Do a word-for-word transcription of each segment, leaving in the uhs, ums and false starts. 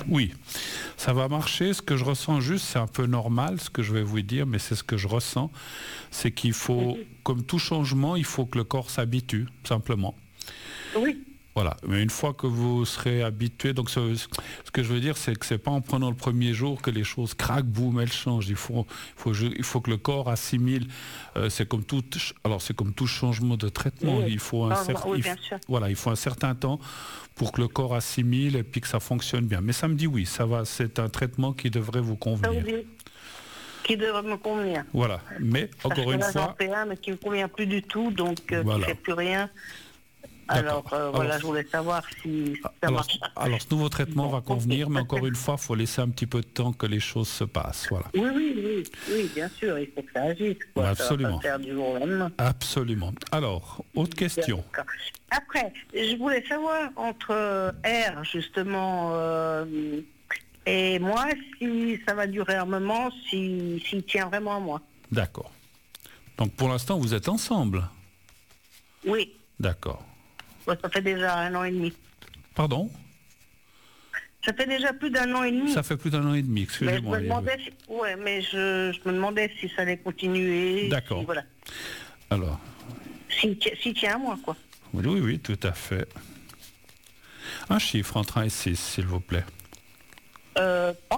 Oui, ça va marcher. Ce que je ressens juste, c'est un peu normal, ce que je vais vous dire, mais c'est ce que je ressens. C'est qu'il faut, comme tout changement, il faut que le corps s'habitue, simplement. Oui. Voilà, mais une fois que vous serez habitué, donc ce, ce que je veux dire, c'est que c'est pas en prenant le premier jour que les choses craquent, boum, elles changent. Il faut, il faut, il faut que le corps assimile. Euh, c'est comme tout, alors c'est comme tout changement de traitement. Oui. Il faut un Non, certain, oui, il, bien sûr. voilà, il faut un certain temps pour que le corps assimile et puis que ça fonctionne bien. Mais ça me dit oui, ça va. C'est un traitement qui devrait vous Ça vous convenir. dit qui devrait me convenir. Voilà, mais Parce encore que une là, j'en fois, fais un, mais qui ne me convient plus du tout, donc euh, Voilà. qui ne fait plus rien. D'accord. Alors, euh, voilà, Alors, je voulais savoir si ça alors, marche. alors, ce nouveau traitement Bon, va ok. convenir, mais encore une fois, il faut laisser un petit peu de temps que les choses se passent. Voilà. Oui, oui, oui, oui, bien sûr, il faut que ça agisse. Quoi. Ouais, Ça va absolument. pas faire du jour au lendemain. Absolument. Alors, autre question. D'accord. Après, je voulais savoir entre euh, R, justement, euh, et moi, si ça va durer un moment, si- s'il tient vraiment à moi. D'accord. Donc, pour l'instant, vous êtes ensemble. Oui, D'accord. ouais, ça fait déjà un an et demi. Pardon? Ça fait déjà plus d'un an et demi. Ça fait plus d'un an et demi, Mais je excusez-moi. me demandais, si, ouais, mais je, je me demandais si ça allait continuer. D'accord. Si, voilà. Alors, S'il tient, s'il tient à moi, quoi. oui, oui, oui, tout à fait. Un chiffre entre un et six, s'il vous plaît. Euh, oh,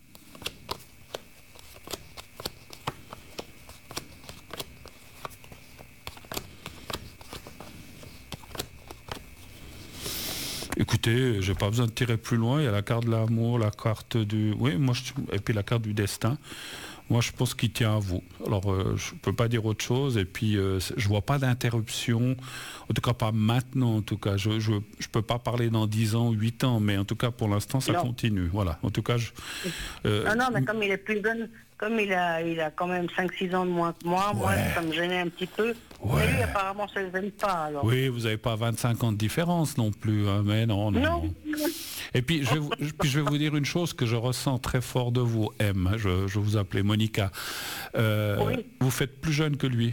Écoutez, j'ai pas besoin de tirer plus loin. Il y a la carte de l'amour, la carte du... Oui, moi, je... et puis la carte du destin. Moi, je pense qu'il tient à vous. Alors, euh, je peux pas dire autre chose. Et puis, euh, je vois pas d'interruption. En tout cas, pas maintenant. En tout cas, je je, je peux pas parler dans dix ans, huit ans. Mais en tout cas, pour l'instant, ça Non. continue. Voilà. En tout cas, je... euh, non, non, mais comme il est plus jeune, comme il a, il a quand même cinq six ans de moins que moi, moi, Ouais. ça me gênait un petit peu. Ouais. Mais lui, apparemment, ça ne gêne pas, alors. Oui, vous n'avez pas vingt-cinq ans de différence non plus. Hein, mais non, non, Non, non. Et puis je, vais vous, je- puis je vais vous dire une chose que je ressens très fort de vous, M. Je, je vous appelais Monica. Euh, Oui. Vous faites plus jeune que lui.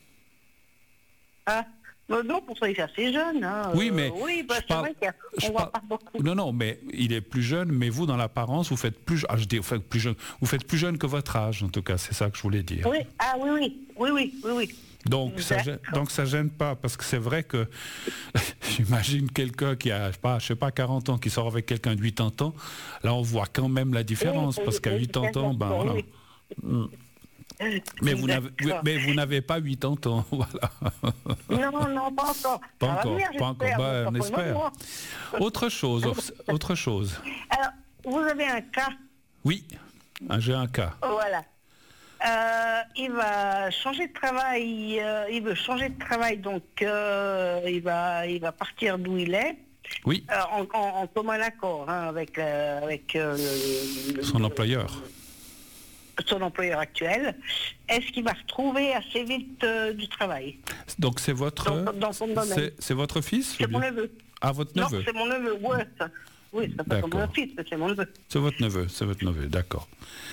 ah, mais non, pour ça, il est assez jeune. Hein. Oui, Euh, mais oui, bah, je c'est parle- vrai qu'on je ne voit parle- pas beaucoup. Non, non, mais il est plus jeune, mais vous, dans l'apparence, vous faites plus. Ah, je dis, vous faites plus jeune. Vous faites plus jeune que votre âge, en tout cas. C'est ça que je voulais dire. Oui, ah oui, oui, oui, oui, oui, oui. Donc ça, gêne, D'accord. donc ça gêne pas, parce que c'est vrai que j'imagine quelqu'un qui a, je sais pas, je sais pas, quarante ans, qui sort avec quelqu'un de quatre-vingts ans, là on voit quand même la différence, Oui, parce qu'à oui, quatre-vingts ans, ben oui. voilà. Mm. Mais vous n'avez, D'accord. mais vous n'avez pas quatre-vingts ans, voilà. Non, non, pas encore. Pas Ça va encore, venir, pas encore, j'espère, bah, mais on pas pour le espère. moment. Autre chose, autre chose. Alors, vous avez un cas, Oui, ah, j'ai un cas. voilà. Euh, il va changer de travail, euh, il veut changer de travail, donc euh, il va, il va partir d'où il est, Oui, euh, en, en, en commun accord hein, avec, euh, avec euh, le- le- son le- employeur. son employeur actuel. Est-ce qu'il va retrouver assez vite euh, du travail Donc c'est votre, dans, dans son domaine? c'est, c'est votre fils C'est ou mon bien- neveu. Ah, votre Non, neveu. c'est mon neveu, ouais. Ça. Oui, ça peut être mon D'accord. fils, mais c'est mon neveu. C'est votre neveu, c'est votre neveu, d'accord.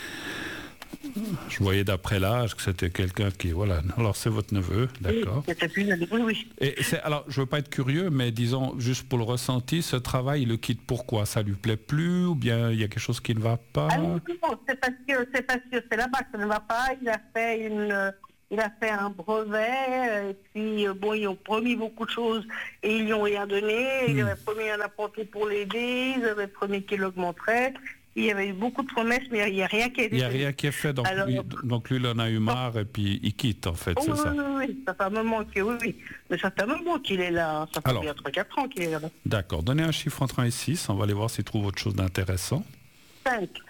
Je voyais d'après l'âge que c'était quelqu'un qui, voilà. Alors c'est votre neveu, d'accord. Oui, c'était plus jeune. Oui, oui. Et c'est, alors, je veux pas être curieux, mais disons juste pour le ressenti, ce travail, il le quitte pourquoi? Ça lui plaît plus ou bien il y a quelque chose qui ne va pas? Ah non, non, c'est parce que c'est parce que c'est là-bas que ça ne va pas. Il a fait une, euh, il a fait un brevet. euh, Et puis euh, bon, ils ont promis beaucoup de choses et ils lui ont rien donné. Ils Hmm. avaient promis un apprenti pour l'aider. Ils avaient promis qu'il augmenterait. Il y avait eu beaucoup de promesses, mais il n'y a rien qui a été Il n'y a donné. rien qui est fait, donc, Alors- lui, donc lui, il en a eu marre et puis il quitte en fait, Oh, c'est oui, ça? oui, oui, ça fait un moment que oui, oui. Mais ça fait un moment qu'il est là. Ça fait Alors. bien trois quatre ans qu'il est là-bas. D'accord, donnez un chiffre entre un et six, on va aller voir s'il trouve autre chose d'intéressant. cinq.